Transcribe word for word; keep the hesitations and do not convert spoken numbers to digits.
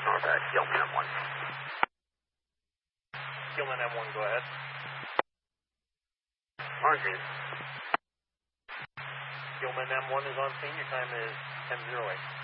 Northbound, Gilman M one. Gilman M one, go ahead. Margin. Gilman M one is on scene. Your time is ten oh eight.